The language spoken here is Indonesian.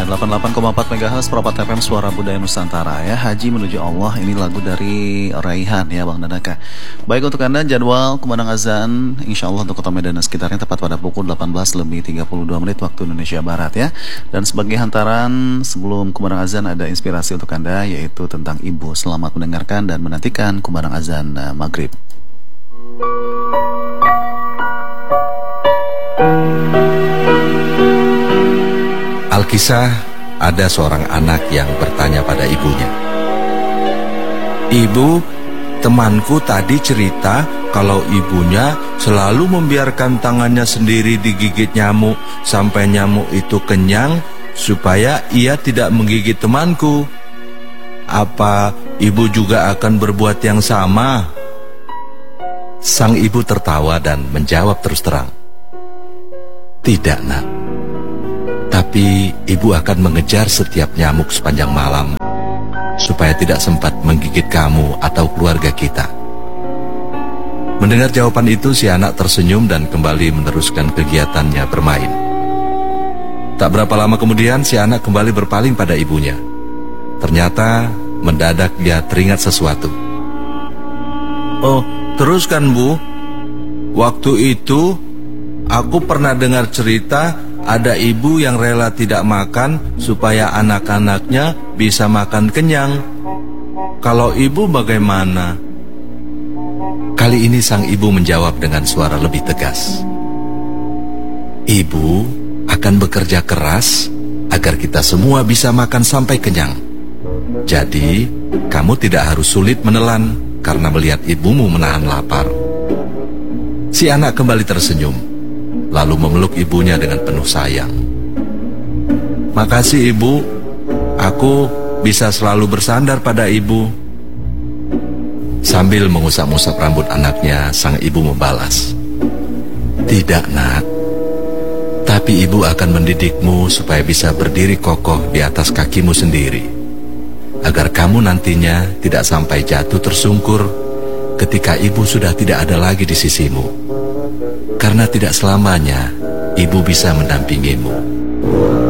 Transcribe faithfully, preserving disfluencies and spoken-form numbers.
Ya, delapan puluh delapan koma empat megahertz Perapat F M Suara Budaya Nusantara ya. Haji Menuju Allah, ini lagu dari Raihan ya Bang Danaka. Baik, untuk Anda jadwal kumandang azan insya Allah untuk Kota Medan dan sekitarnya tepat pada pukul delapan belas lebih tiga puluh dua menit waktu Indonesia Barat ya. Dan sebagai hantaran sebelum kumandang azan ada inspirasi untuk Anda, yaitu tentang ibu. Selamat mendengarkan dan menantikan kumandang azan uh, maghrib. Alkisah, ada seorang anak yang bertanya pada ibunya, "Ibu, temanku tadi cerita kalau ibunya selalu membiarkan tangannya sendiri digigit nyamuk sampai nyamuk itu kenyang supaya ia tidak menggigit temanku. Apa ibu juga akan berbuat yang sama?" Sang ibu tertawa dan menjawab terus terang, "Tidak, nak. Tapi ibu akan mengejar setiap nyamuk sepanjang malam supaya tidak sempat menggigit kamu atau keluarga kita." Mendengar jawaban itu, si anak tersenyum dan kembali meneruskan kegiatannya bermain. Tak berapa lama kemudian, si anak kembali berpaling pada ibunya. Ternyata mendadak dia teringat sesuatu. "Oh, teruskan, Bu. Waktu itu aku pernah dengar cerita ada ibu yang rela tidak makan supaya anak-anaknya bisa makan kenyang. Kalau ibu bagaimana?" Kali ini sang ibu menjawab dengan suara lebih tegas, "Ibu akan bekerja keras agar kita semua bisa makan sampai kenyang. Jadi, kamu tidak harus sulit menelan karena melihat ibumu menahan lapar." Si anak kembali tersenyum, lalu memeluk ibunya dengan penuh sayang. "Makasih, Ibu. Aku bisa selalu bersandar pada Ibu." Sambil mengusap-usap rambut anaknya, sang ibu membalas, "Tidak, nak. Tapi Ibu akan mendidikmu supaya bisa berdiri kokoh di atas kakimu sendiri, agar kamu nantinya tidak sampai jatuh tersungkur ketika Ibu sudah tidak ada lagi di sisimu. Karena tidak selamanya Ibu bisa mendampingimu."